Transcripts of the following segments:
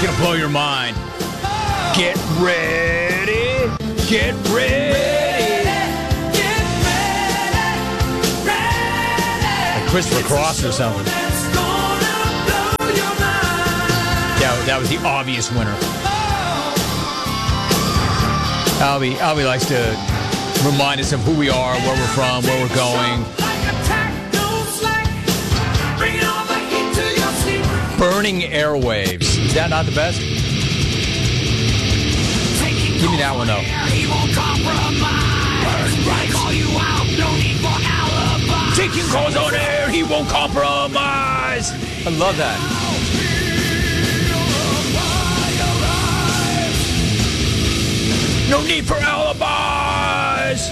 Gonna blow your mind. Get ready. Get ready. Like Christopher Cross or something. Yeah, that was the obvious winner. Albie likes to remind us of who we are, where we're from, where we're going. Burning airwaves. Is that not the best? Give me that one, though. Taking calls on air, he won't compromise. I love that. No need for alibis.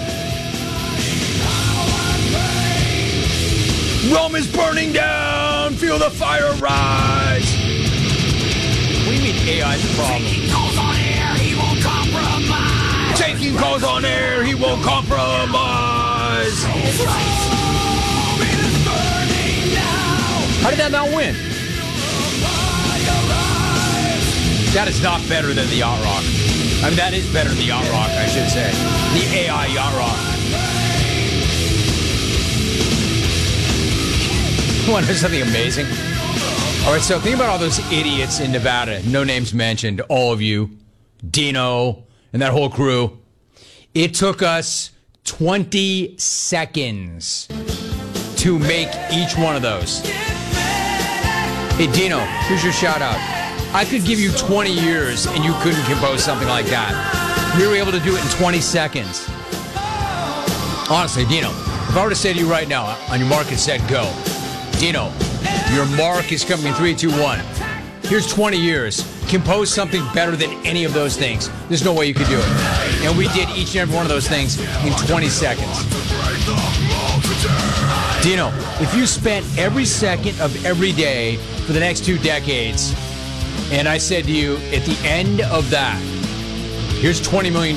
Rome is burning down. Feel the fire rise. What do you mean AI is the problem? Taking calls on air, he won't compromise. Taking calls on air, he won't compromise. How did that not win? That is not better than the Yacht Rock. I mean, that is better than the Yacht Rock, I should say. The AI Yacht Rock. You want to know something amazing? All right, so think about all those idiots in Nevada. No names mentioned. All of you. Dino and that whole crew. It took us 20 seconds to make each one of those. Hey, Dino, here's your shout out. I could give you 20 years and you couldn't compose something like that. You were able to do it in 20 seconds. Honestly, Dino, if I were to say to you right now, on your mark and set, go. Dino, your mark is coming in 3, 2, 1. Here's 20 years. Compose something better than any of those things. There's no way you could do it. And we did each and every one of those things in 20 seconds. Dino, if you spent every second of every day for the next 2 decades, and I said to you, at the end of that, here's $20 million.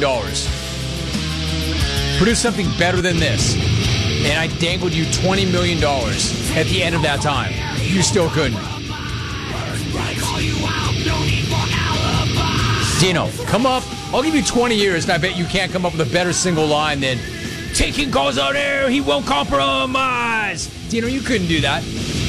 Produce something better than this. And I dangled you $20 million at the end of that time. You still couldn't. Dino, come up. I'll give you 20 years, and I bet you can't come up with a better single line than taking calls on air, he won't compromise. Dino, you couldn't do that.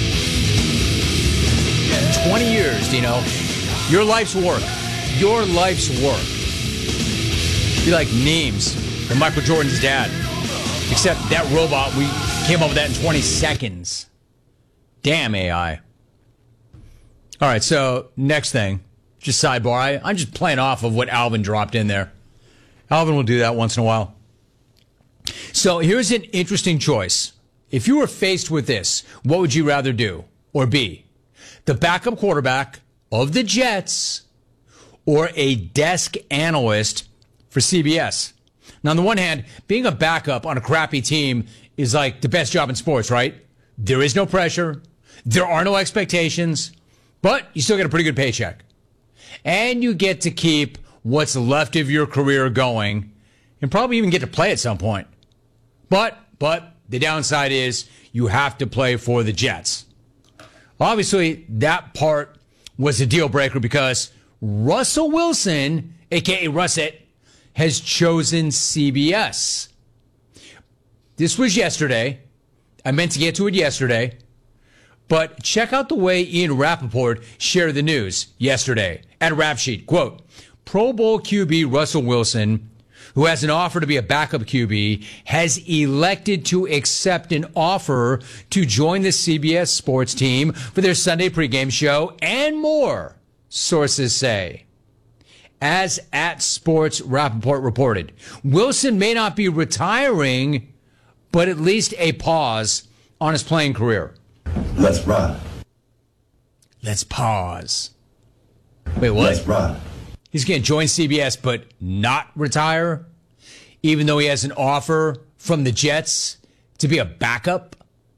20 years, Dino. Your life's work. Your life's work. Be like Neems and Michael Jordan's dad. Except that robot, we came up with that in 20 seconds. Damn AI. All right, so next thing. Just sidebar. I'm just playing off of what Alvin dropped in there. Alvin will do that once in a while. So here's an interesting choice. If you were faced with this, what would you rather do or be? The backup quarterback of the Jets or a desk analyst for CBS? Now, on the one hand, being a backup on a crappy team is like the best job in sports, right? There is no pressure. There are no expectations, but you still get a pretty good paycheck. And you get to keep what's left of your career going and probably even get to play at some point. But the downside is you have to play for the Jets. Obviously, that part was a deal breaker because Russell Wilson, a.k.a. Russet, has chosen CBS. This was yesterday. I meant to get to it yesterday. But check out the way Ian Rappaport shared the news yesterday at Rap Sheet. Quote, Pro Bowl QB Russell Wilson, who has an offer to be a backup QB, has elected to accept an offer to join the CBS sports team for their Sunday pregame show and more, sources say. As at Sports Rappaport reported, Wilson may not be retiring, but at least a pause on his playing career. Let's ride. Let's pause. Wait, what? Let's ride. He's going to join CBS but not retire, even though he has an offer from the Jets to be a backup?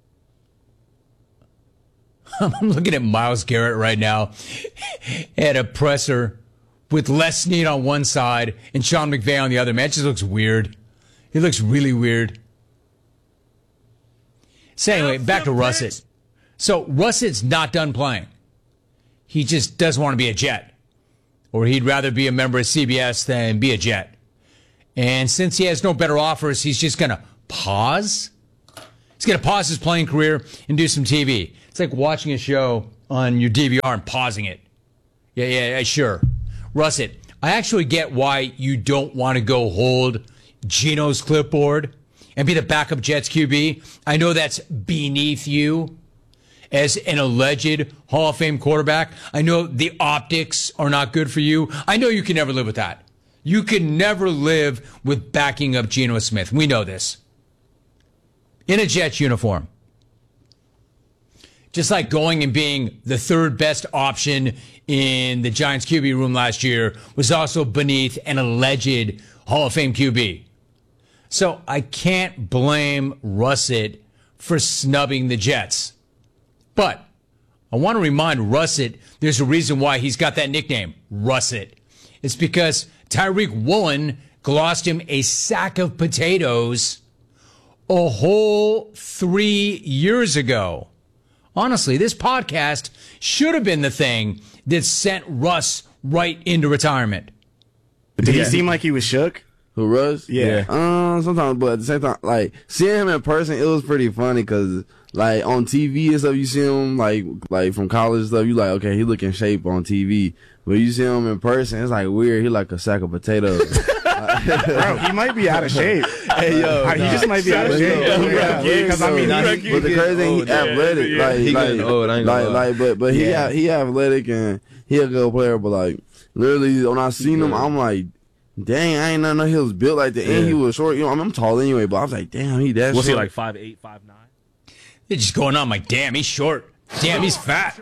I'm looking at Myles Garrett right now at a presser with Les Snead on one side and Sean McVay on the other. Man, it just looks weird. He looks really weird. So anyway, back to Russet. So Russet's not done playing. He just doesn't want to be a Jet. or he'd rather be a member of CBS than be a Jet. And since he has no better offers, he's just going to pause. He's going to pause his playing career and do some TV. It's like watching a show on your DVR and pausing it. Yeah, sure. Russet, I actually get why you don't want to go hold Geno's clipboard and be the backup Jets QB. I know that's beneath you as an alleged Hall of Fame quarterback. I know the optics are not good for you. I know you can never live with that. You can never live with backing up Geno Smith. We know this. In a Jets uniform. Just like going and being the third best option in the Giants QB room last year was also beneath an alleged Hall of Fame QB. So I can't blame Russet for snubbing the Jets. But I want to remind Russet there's a reason why he's got that nickname, Russet. It's because Tyreek Woolen glossed him a sack of potatoes a whole 3 years ago. Honestly, this podcast should have been the thing that sent Russ right into retirement. Did he seem like he was shook? Who, Russ? Yeah. Sometimes, but at the same time, like, seeing him in person, it was pretty funny because, like, on TV and stuff, you see him, like from college and stuff, you like, okay, he look in shape on TV. But you see him in person, it's like weird. He like a sack of potatoes. Bro, he might be out of shape. Hey, yo. He just might be out of shape. Because, I mean, but the crazy thing, he athletic. He getting old, I ain't gonna lie. But he athletic and he a good player. But, like, literally, when I seen him, I'm like, dang, I ain't know he was built like that. And he was short. You know, I'm tall anyway, but I was like, damn, he that Was short. he like 5'8", 5'9"? They're just going on. I'm like, damn, he's short. Damn, he's fat.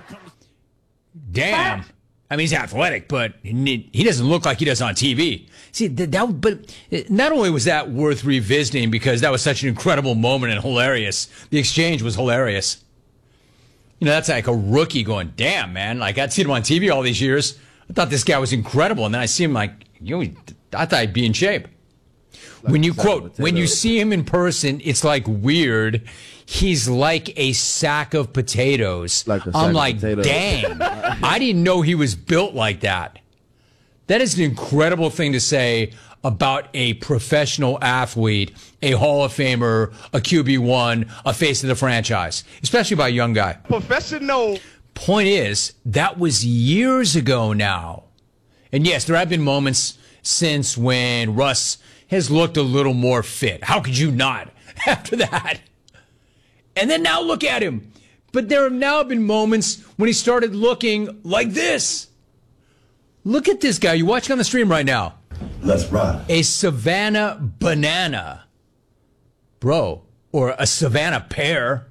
Damn. I mean, he's athletic, but he doesn't look like he does on TV. See, but not only was that worth revisiting because that was such an incredible moment and hilarious. The exchange was hilarious. You know, that's like a rookie going, damn, man. Like, I'd seen him on TV all these years. I thought this guy was incredible. And then I see him like, I thought he'd be in shape. Like when you quote, when you see him in person, it's like weird. He's like a sack of potatoes. I'm like, dang, I didn't know he was built like that. That is an incredible thing to say about a professional athlete, a Hall of Famer, a QB1, a face of the franchise, especially by a young guy. Professional. Point is, that was years ago now. And yes, there have been moments since when Russ has looked a little more fit. How could you not after that? And then now look at him. But there have now been moments when he started looking like this. Look at this guy. You're watching on the stream right now. Let's ride. A Savannah banana. Bro. Or a Savannah pear.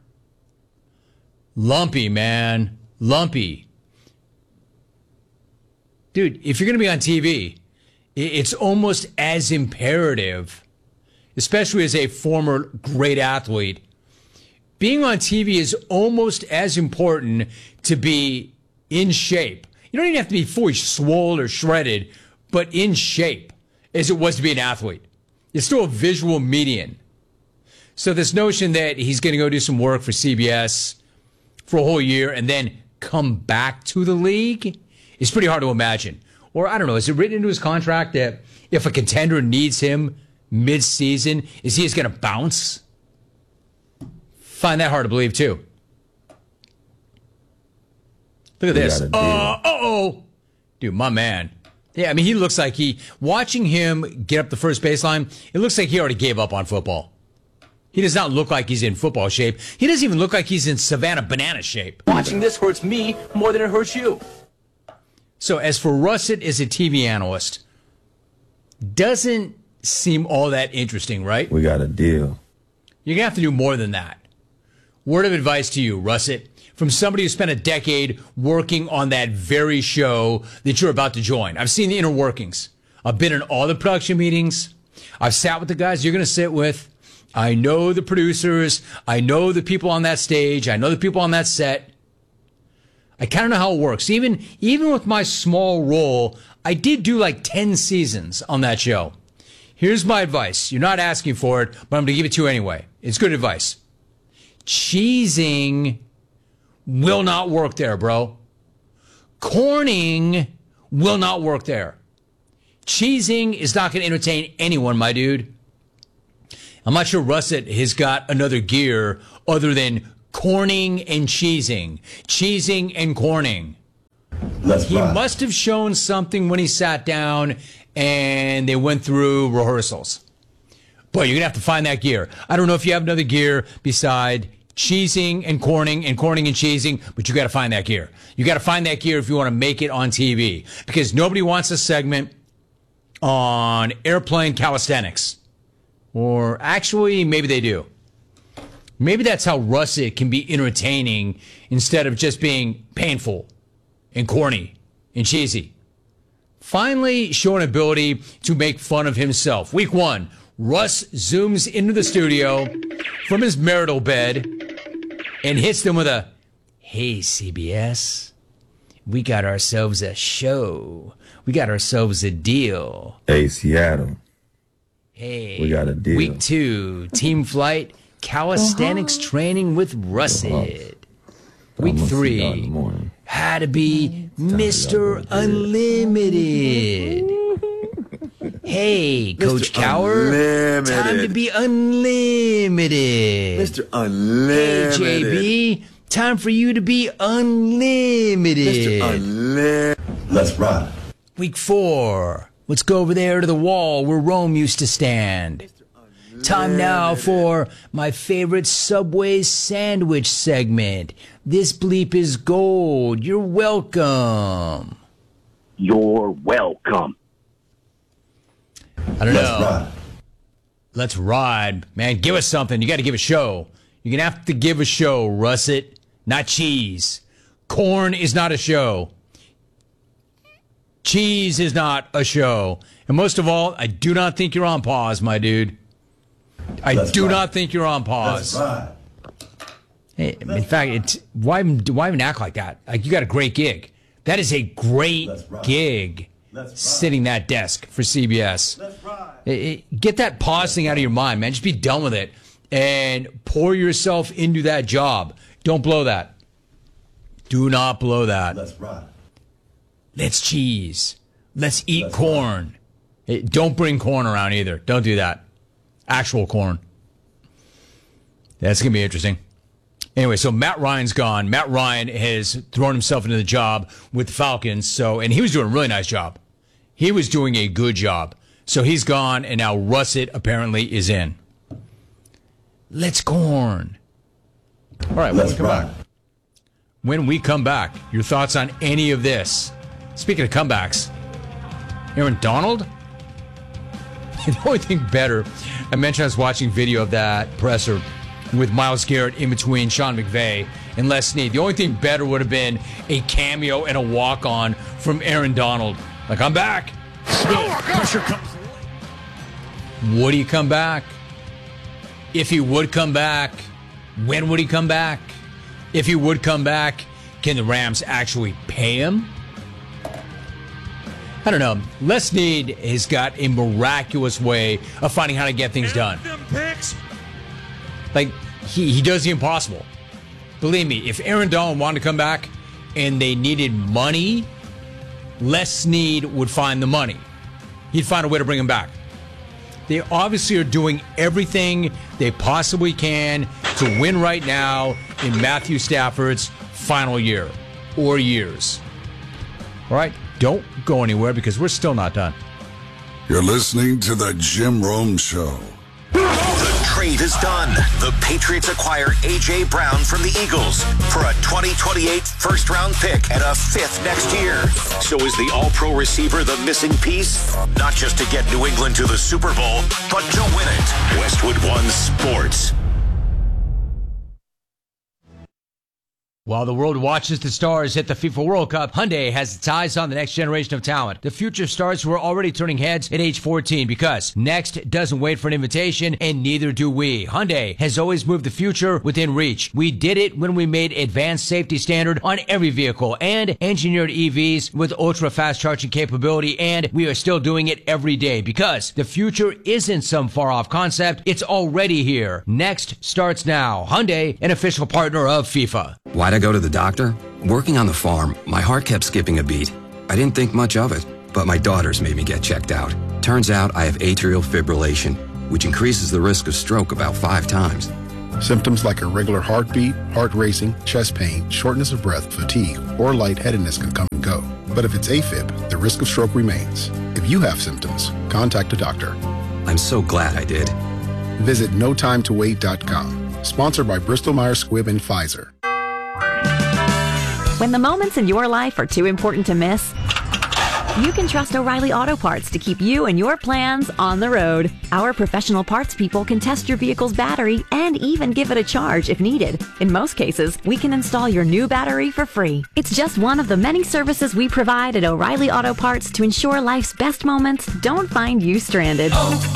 Lumpy, man. Lumpy. Dude, if you're going to be on TV, it's almost as imperative, especially as a former great athlete, being on TV is almost as important to be in shape. You don't even have to be fully swole or shredded, but in shape as it was to be an athlete. It's still a visual medium. So this notion that he's going to go do some work for CBS for a whole year and then come back to the league is pretty hard to imagine. Or I don't know, is it written into his contract that if a contender needs him mid-season, is he just going to bounce? Find that hard to believe, too. Look at this. Uh-oh. Dude, my man. Yeah, I mean, he looks like watching him get up the first baseline, it looks like he already gave up on football. He does not look like he's in football shape. He doesn't even look like he's in Savannah banana shape. Watching this hurts me more than it hurts you. So as for Russet as a TV analyst, doesn't seem all that interesting, right? We got a deal. You're going to have to do more than that. Word of advice to you, Russet, from somebody who spent a decade working on that very show that you're about to join. I've seen the inner workings. I've been in all the production meetings. I've sat with the guys you're going to sit with. I know the producers. I know the people on that stage. I know the people on that set. I kind of know how it works. Even with my small role, I did do like 10 seasons on that show. Here's my advice. You're not asking for it, but I'm going to give it to you anyway. It's good advice. Cheesing will not work there, bro. Corning will not work there. Cheesing is not going to entertain anyone, my dude. I'm not sure Russet has got another gear other than corning and cheesing. Cheesing and corning. He must have shown something when he sat down and they went through rehearsals. Boy, you're going to have to find that gear. I don't know if you have another gear beside cheesing and corning and cheesing, but you got to find that gear. You got to find that gear if you want to make it on TV, because nobody wants a segment on airplane calisthenics. Or actually, maybe they do. Maybe that's how Russet can be entertaining instead of just being painful and corny and cheesy. Finally, showing ability to make fun of himself. Week 1, Russ zooms into the studio from his marital bed and hits them with a, "Hey, CBS, we got ourselves a show. We got ourselves a deal. Hey, Seattle. Hey, we got a deal. Week 2, team flight, calisthenics training with Russet. Week 3, how to be Mr. Unlimited. Hey, Coach Cower, time to be unlimited. Mr. Unlimited. Hey, JB, time for you to be unlimited. Mr. Unlimited. Let's ride. Week 4, let's go over there to the wall where Rome used to stand. Time now for my favorite Subway sandwich segment. This bleep is gold. You're welcome. You're welcome. I don't know. Let's ride. Man, give us something. You got to give a show. You're going to have to give a show, Russet. Not cheese. Corn is not a show. Cheese is not a show. And most of all, I do not think you're on pause, my dude. I do not think you're on pause. Hey, in fact, why even act like that? Like, you got a great gig. That is a great gig. Sitting that desk for CBS. Get that pause thing out of your mind, man. Just be done with it and pour yourself into that job. Don't blow that. Do not blow that. Let's cheese. Let's eat corn. Don't bring corn around either. Don't do that. Actual corn. That's going to be interesting. Anyway, so Matt Ryan's gone. Matt Ryan has thrown himself into the job with the Falcons. And he was doing a really nice job. He was doing a good job. So he's gone, and now Russet apparently is in. Let's corn. All right, when we come back, your thoughts on any of this? Speaking of comebacks, Aaron Donald? The only thing better, I mentioned I was watching video of that presser with Myles Garrett in between Sean McVay and Les Snead. The only thing better would have been a cameo and a walk-on from Aaron Donald. Like, I'm back. Pressure comes. Would he come back? If he would come back, when would he come back? If he would come back, can the Rams actually pay him? I don't know. Les Snead has got a miraculous way of finding how to get things done. Like, he does the impossible. Believe me, if Aaron Donald wanted to come back and they needed money, Les Snead would find the money. He'd find a way to bring him back. They obviously are doing everything they possibly can to win right now in Matthew Stafford's final year or years. All right? Don't go anywhere because we're still not done. You're listening to the Jim Rome Show. The trade is done. The Patriots acquire A.J. Brown from the Eagles for a 2028 first-round pick and a fifth next year. So is the all-pro receiver the missing piece? Not just to get New England to the Super Bowl, but to win it. Westwood One Sports. While the world watches the stars hit the FIFA World Cup, Hyundai has its eyes on the next generation of talent. The future stars who are already turning heads at age 14 because next doesn't wait for an invitation and neither do we. Hyundai has always moved the future within reach. We did it when we made advanced safety standard on every vehicle and engineered EVs with ultra-fast charging capability, and we are still doing it every day because the future isn't some far-off concept. It's already here. Next starts now. Hyundai, an official partner of FIFA. Why'd I go to the doctor? Working on the farm, my heart kept skipping a beat. I didn't think much of it, but my daughters made me get checked out. Turns out I have atrial fibrillation, which increases the risk of stroke about 5 times. Symptoms like irregular heartbeat, heart racing, chest pain, shortness of breath, fatigue, or lightheadedness can come and go. But if it's AFib, the risk of stroke remains. If you have symptoms, contact a doctor. I'm so glad I did. Visit notimetowait.com. Sponsored by Bristol-Myers Squibb and Pfizer. When the moments in your life are too important to miss, you can trust O'Reilly Auto Parts to keep you and your plans on the road. Our professional parts people can test your vehicle's battery and even give it a charge if needed. In most cases, we can install your new battery for free. It's just one of the many services we provide at O'Reilly Auto Parts to ensure life's best moments don't find you stranded.